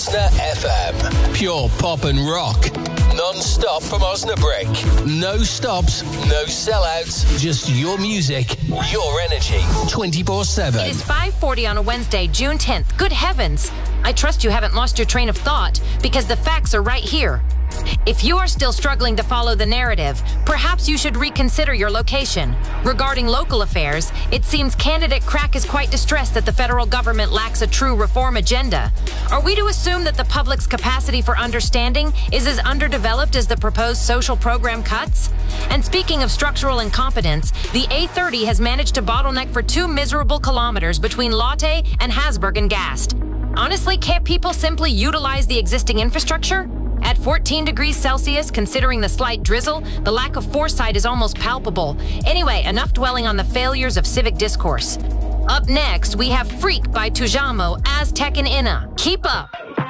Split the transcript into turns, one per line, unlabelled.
FM. Pure pop and rock. Non-stop from Osnabrück. No stops, no sellouts. Just your music, your energy. 24/7.
It is 5:40 on a Wednesday, June 10th. Good heavens. I trust you haven't lost your train of thought, because the facts are right here. If you are still struggling to follow the narrative, perhaps you should reconsider your location. Regarding local affairs, it seems candidate Crack is quite distressed that the federal government lacks a true reform agenda. Are we to assume that the public's capacity for understanding is as underdeveloped as the proposed social program cuts? And speaking of structural incompetence, the A30 has managed to bottleneck for 2 miserable kilometers between Lotte and Hasburg and Gast. Honestly, can't people simply utilize the existing infrastructure? At 14 degrees Celsius, considering the slight drizzle, the lack of foresight is almost palpable. Anyway, enough dwelling on the failures of civic discourse. Up next, we have Freak by Tujamo, Aztec and Inna. Keep up.